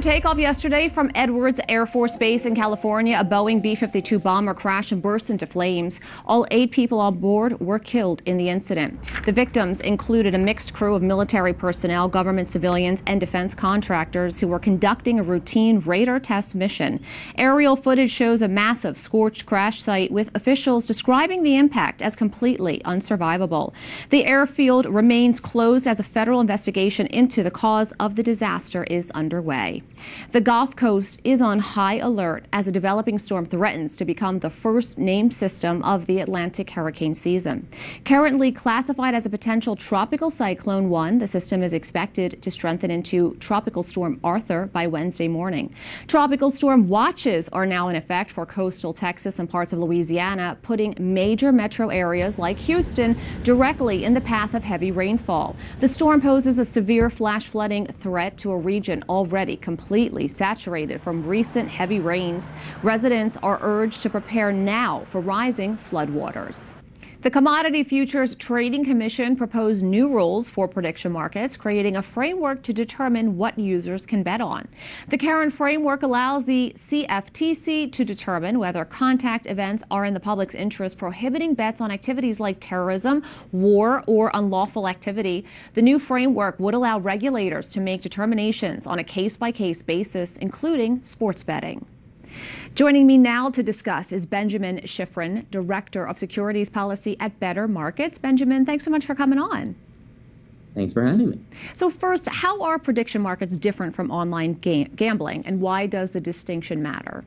takeoff yesterday from Edwards Air Force Base in California, a Boeing B-52 bomber crashed and burst into flames. All 8 people on board were killed in the incident. The victims included a mixed crew of military personnel, government civilians, and defense contractors who were conducting a routine radar test mission. Aerial footage shows a massive scorched crash site, with officials describing the impact as completely unsurvivable. The airfield remains closed as a federal investigation into the cause of the disaster is underway. The Gulf Coast is on high alert as a developing storm threatens to become the first named system of the Atlantic hurricane season. Currently classified as a potential tropical cyclone 1, the system is expected to strengthen into Tropical Storm Arthur by Wednesday morning. Tropical storm watches are now in effect for coastal Texas and parts of Louisiana, putting major metro areas like Houston directly in the path of heavy rainfall. The storm poses a severe flash flooding threat to a region already completely saturated from recent heavy rains. Residents are urged to prepare now for rising floodwaters. The Commodity Futures Trading Commission proposed new rules for prediction markets, creating a framework to determine what users can bet on. The current framework allows the CFTC to determine whether contact events are in the public's interest, prohibiting bets on activities like terrorism, war, or unlawful activity. The new framework would allow regulators to make determinations on a case-by-case basis, including sports betting. Joining me now to discuss is Benjamin Shifrin, Director of Securities Policy at Better Markets. Benjamin, thanks so much for coming on. Thanks for having me. So first, how are prediction markets different from online gambling, and why does the distinction matter?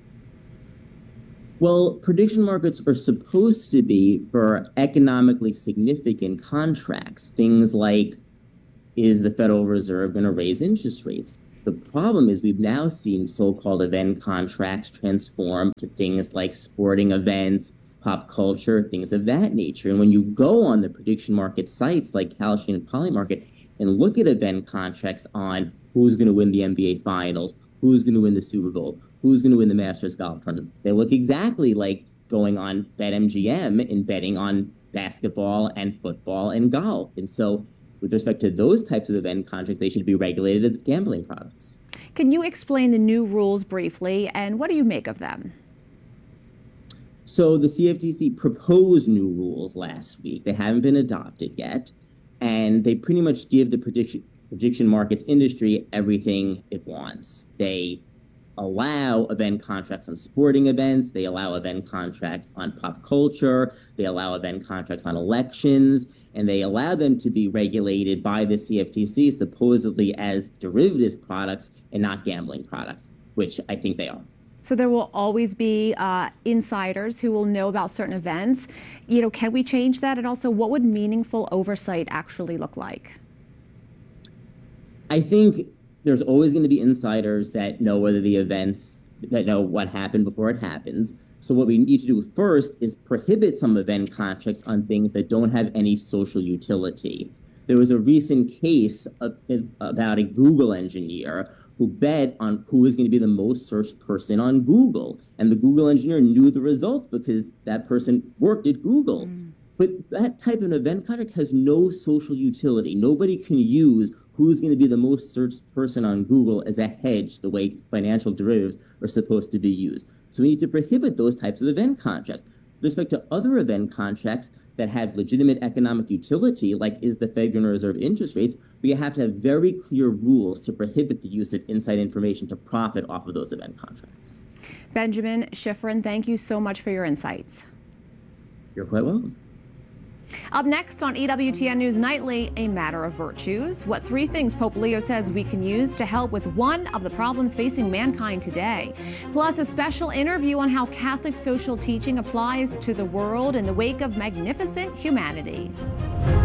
Well, prediction markets are supposed to be for economically significant contracts. Things like, is the Federal Reserve going to raise interest rates? The problem is we've now seen so-called event contracts transform to things like sporting events, pop culture, things of that nature. And when you go on the prediction market sites like Kalshi and Polymarket and look at event contracts on who's going to win the NBA Finals, who's going to win the Super Bowl, who's going to win the Masters Golf Tournament, they look exactly like going on BetMGM and betting on basketball and football and golf. And so with respect to those types of event contracts, they should be regulated as gambling products. Can you explain the new rules briefly, and what do you make of them? So the CFTC proposed new rules last week. They haven't been adopted yet, and they pretty much give the prediction markets industry everything it wants. They allow event contracts on sporting events, they allow event contracts on pop culture, they allow event contracts on elections, and they allow them to be regulated by the CFTC supposedly as derivatives products and not gambling products, which I think they are. So there will always be insiders who will know about certain events. Can we change that? And also, what would meaningful oversight actually look like? I think there's always going to be insiders that know whether the events, that know what happened before it happens. So what we need to do first is prohibit some event contracts on things that don't have any social utility. There was a recent case about a Google engineer who bet on who was going to be the most searched person on Google. And the Google engineer knew the results because that person worked at Google. But that type of event contract has no social utility. Nobody can use who's going to be the most searched person on Google as a hedge, the way financial derivatives are supposed to be used. So we need to prohibit those types of event contracts. With respect to other event contracts that have legitimate economic utility, like is the Fed going to reserve interest rates, we have to have very clear rules to prohibit the use of inside information to profit off of those event contracts. Benjamin Shifrin, thank you so much for your insights. You're quite welcome. Up next on EWTN News Nightly, a matter of virtues. What 3 things Pope Leo says we can use to help with one of the problems facing mankind today. Plus, a special interview on how Catholic social teaching applies to the world in the wake of magnificent humanity.